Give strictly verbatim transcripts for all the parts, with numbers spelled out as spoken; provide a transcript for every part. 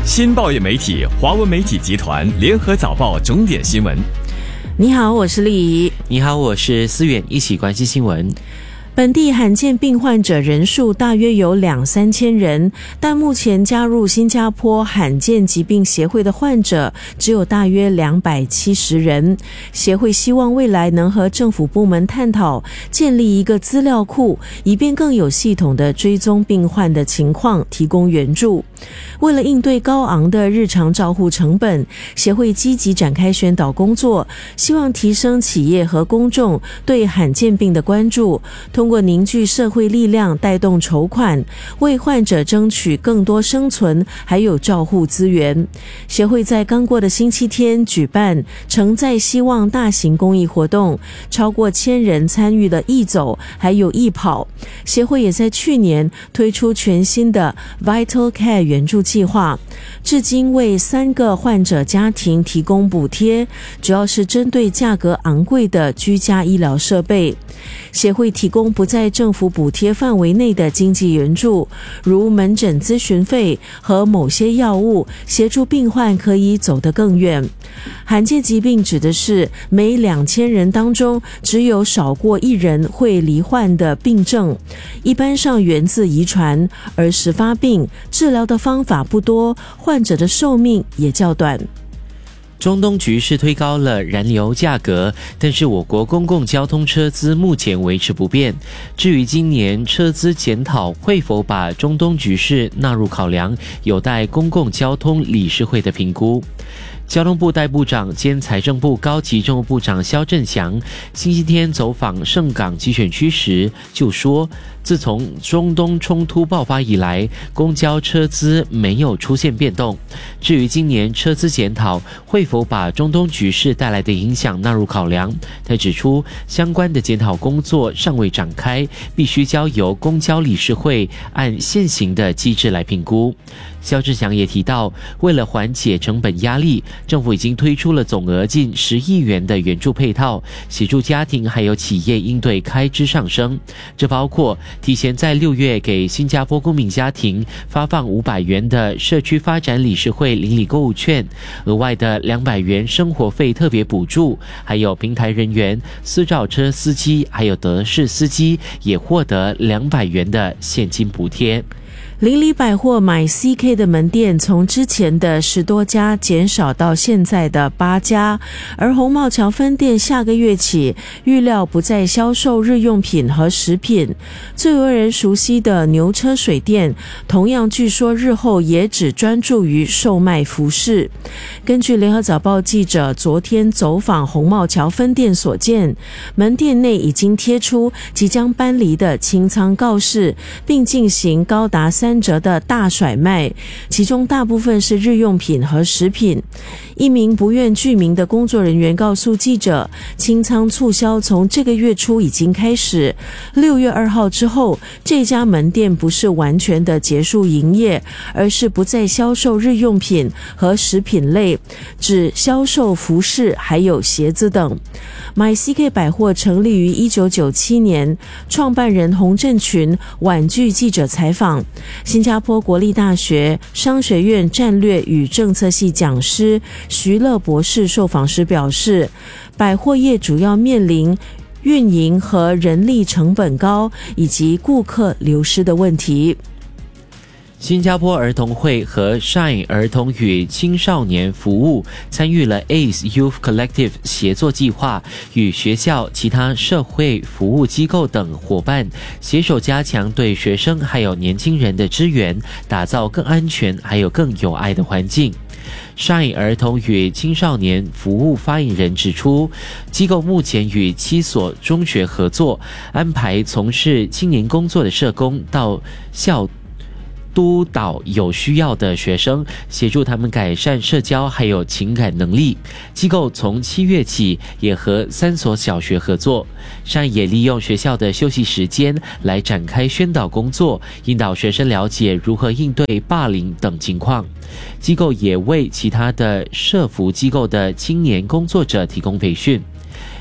新报业媒体华文媒体集团联合早报重点新闻。 你好，我是丽怡。 你好，我是思远，一起关心新闻。 本地罕见病患者人数大约有两三千人，但目前加入新加坡罕见疾病协会的患者只有大约两百七十人。协会希望未来能和政府部门探讨建立一个资料库，以便更有系统的追踪病患的情况，提供援助。为了应对高昂的日常照护成本，协会积极展开宣导工作，希望提升企业和公众对罕见病的关注，通过凝聚社会力量带动筹款，为患者争取更多生存还有照护资源。协会在刚过的星期天举办承载希望大型公益活动，超过千人参与了义走还有义跑。协会也在去年推出全新的 Vital Care 援助计划，至今为三个患者家庭提供补贴，主要是针对价格昂贵的居家医疗设备。协会提供不在政府补贴范围内的经济援助，如门诊咨询费和某些药物，协助病患可以走得更远。罕见疾病指的是每两千人当中只有少过一人会罹患的病症，一般上源自遗传，而时发病治疗的方法不多，患者的寿命也较短。 中东局势推高了燃油价格，但是我国公共交通车资目前维持不变。至于今年车资检讨会否把中东局势纳入考量，有待公共交通理事会的评估。交通部代部长兼财政部高级政务部长肖振祥星期天走访盛港集选区时就说，自从中东冲突爆发以来，公交车资没有出现变动。至于今年车资检讨会否把中东局势带来的影响纳入考量，他指出相关的检讨工作尚未展开，必须交由公交理事会按现行的机制来评估。肖振祥也提到，为了缓解成本压力，政府已经推出了总额近十亿元的援助配套，协助家庭还有企业应对开支上升。这包括提前在六月给新加坡公民家庭发放五百元的社区发展理事会邻里购物券，额外的两百元生活费特别补助，还有平台人员、私照车司机还有德士司机也获得两百元的现金补贴。 邻里百货买 C K 的门店从之前的十多家减少到现在的八家，而红帽桥分店下个月起预料不再销售日用品和食品。最为人熟悉的牛车水店，同样据说日后也只专注于售卖服饰。根据联合早报记者昨天走访红帽桥分店所见，门店内已经贴出即将搬离的清仓告示，并进行高达三折的大甩卖，其中大部分是日用品和食品。一名不愿具名的工作人员告诉记者，清仓促销从这个月初已经开始，六月二号之后，这家门店不是完全的结束营业，而是不再销售日用品和食品类，只销售服饰还有鞋子等。买 C K 百货成立于一九九七年，创办人洪振群婉拒记者采访。新加坡国立大学商学院战略与政策系讲师徐乐博士受访时表示，百货业主要面临运营和人力成本高以及顾客流失的问题。 新加坡儿童会和 Shine 儿童与青少年服务参与了 A C E Youth Collective 协作计划，与学校、其他社会服务机构等伙伴携手加强对学生还有年轻人的支援，打造更安全还有更有爱的环境。Shine 儿童与青少年服务发言人指出，机构目前与七所中学合作，安排从事青年工作的社工到校督导有需要的学生，协助他们改善社交还有情感能力。机构从七月起也和三所小学合作，上也利用学校的休息时间来展开宣导工作，引导学生了解如何应对霸凌等情况。机构也为其他的社福机构的青年工作者提供培训。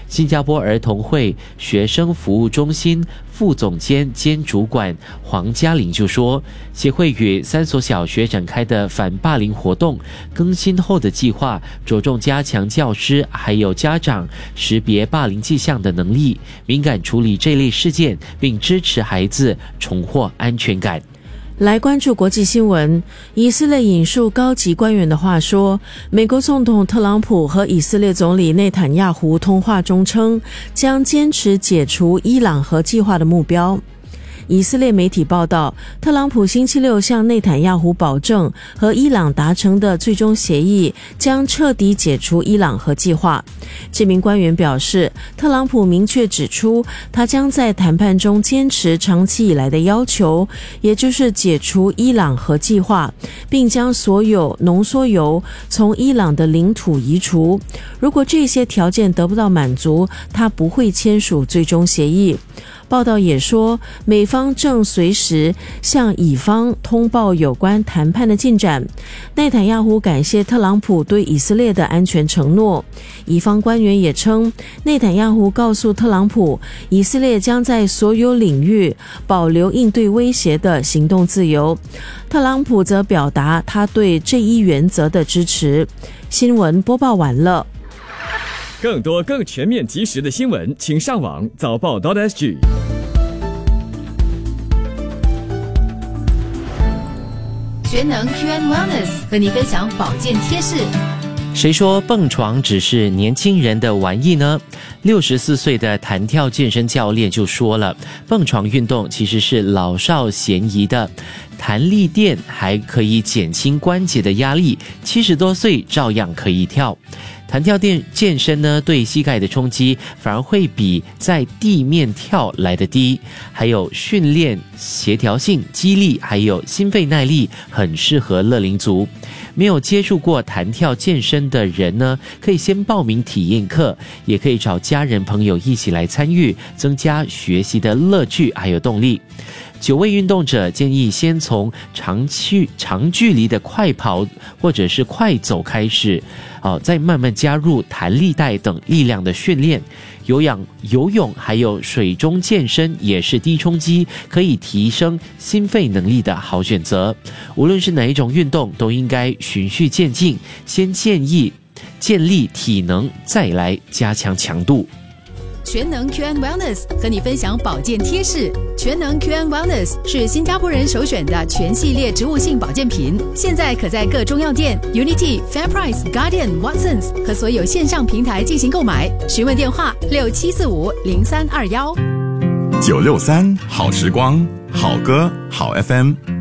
新加坡儿童会学生服务中心副总监兼主管黄嘉玲就说，协会与三所小学展开的反霸凌活动更新后的计划，着重加强教师还有家长识别霸凌迹象的能力，敏感处理这类事件，并支持孩子重获安全感。 来关注国际新闻，以色列引述高级官员的话说，美国总统特朗普和以色列总理内塔尼亚胡通话中称，将坚持解除伊朗核计划的目标。以色列媒体报道，特朗普星期六向内塔尼亚胡保证，和伊朗达成的最终协议将彻底解除伊朗核计划。这名官员表示，特朗普明确指出，他将在谈判中坚持长期以来的要求，也就是解除伊朗核计划，并将所有浓缩铀从伊朗的领土移除。如果这些条件得不到满足，他不会签署最终协议。报道也说，美方正随时向以方通报有关谈判的进展。内塔尼亚胡感谢特朗普对以色列的安全承诺。以方官员也称，内塔尼亚胡告诉特朗普，以色列将在所有领域保留应对威胁的行动自由。特朗普则表达他对这一原则的支持。新闻播报完了。 更多更全面及时的新闻，请上网早报 .sg。 全能 Q and Wellness 和你分享保健贴士。 谁说蹦床只是年轻人的玩意呢？六十四岁的弹跳健身教练就说了，蹦床运动其实是老少咸宜的。弹力垫还可以减轻关节的压力，七十多岁照样可以跳。弹跳垫健身呢，对膝盖的冲击反而会比在地面跳来得低，还有训练协调性、肌力还有心肺耐力，很适合乐龄族。没有接触过弹跳健身的人呢，可以先报名体验课，也可以找家人朋友一起来参与，增加学习的乐趣还有动力。九位运动者建议先从长距长距离的快跑或者是快走开始，哦，再慢慢加入弹力带等力量的训练。有氧、游泳还有水中健身也是低冲击，可以提升心肺能力的好选择。无论是哪一种运动，都应该循序渐进，先建议建立体能，再来加强强度。 全能 Q and Wellness 和你分享保健贴士。全能 Q and Wellness 是新加坡人首选的全系列植物性保健品，现在可在各中药店、Unity、FairPrice、Guardian、Watsons 和所有线上平台进行购买。询问电话六七四五零三二幺。 九六三好时光，好歌好 F M。